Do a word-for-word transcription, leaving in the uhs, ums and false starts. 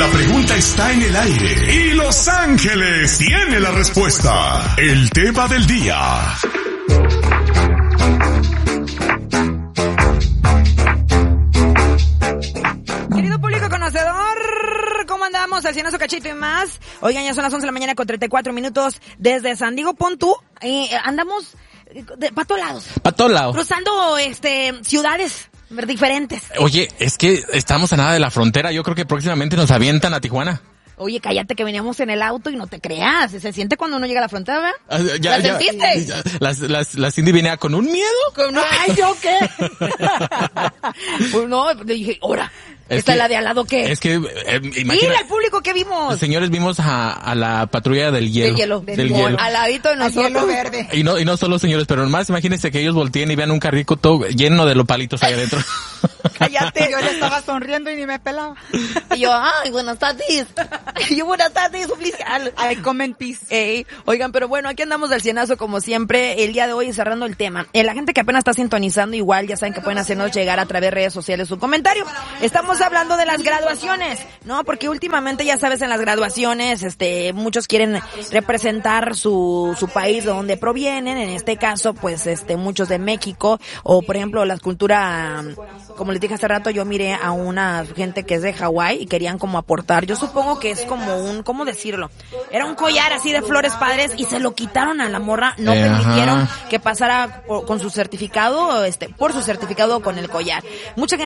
La pregunta está en el aire y Los Ángeles tiene la respuesta. El tema del día. Querido público conocedor, ¿cómo andamos? El Cienazo Cachito y más. Oigan, ya son las once de la mañana con treinta y cuatro minutos desde San Diego, pon tú. Eh, andamos de, para todos lados. Para todos lados. Cruzando este ciudades diferentes. Oye, es que estamos a nada de la frontera. Yo creo que próximamente nos avientan a Tijuana. Oye, cállate que veníamos en el auto y no te creas. Se siente cuando uno llega a la frontera, ¿verdad? Ah, ya, ¿La ya, sentiste? Ya, las, las, la Cindy venía con un miedo. Con un... Ay, ¿yo qué? Pues no, le dije, ¡hora! Es ¿Esta que, es la de al lado qué? Es que, eh, imagina... Mira el público que vimos. Señores, vimos a, a la patrulla del hielo. Del hielo. Del, del hielo. Al ladito de nosotros. Hielo verde. Y no, y no solo señores, pero nomás imagínense que ellos volteen y vean un carrito todo lleno de lopalitos ahí adentro. Cállate. Yo le estaba sonriendo y ni me pelaba. Y yo, ay, buenas tardes. Y yo, buenas tardes, oficial. Ay, comen pis. Ey, oigan, pero bueno, aquí andamos del cienazo como siempre, el día de hoy cerrando el tema. Eh, la gente que apenas está sintonizando, igual ya saben que pueden hacernos llegar a través de redes sociales su comentario. Estamos hablando de las graduaciones, ¿no? Porque últimamente, ya sabes, en las graduaciones, este, muchos quieren representar su, su país de donde provienen. En este caso, pues, este, muchos de México, o por ejemplo, la cultura, como les dije hace rato, yo miré a una gente que es de Hawái y querían como aportar. Yo supongo que es como un, ¿cómo decirlo? Era un collar así de flores padres y se lo quitaron a la morra, no eh, permitieron ajá. que pasara por, con su certificado, este, por su certificado con el collar. Mucha